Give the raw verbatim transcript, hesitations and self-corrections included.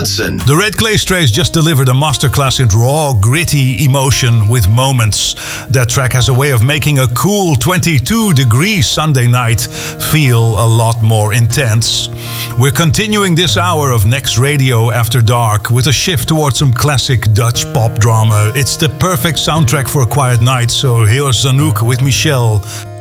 Hudson. The Red Clay Strays just delivered a masterclass in raw, gritty emotion with moments. That track has a way of making a cool twenty-two degree Sunday night feel a lot more intense. We're continuing this hour of Next Radio After Dark with a shift towards some classic Dutch pop drama. It's the perfect soundtrack for a quiet night, so here's Anouk with Michelle.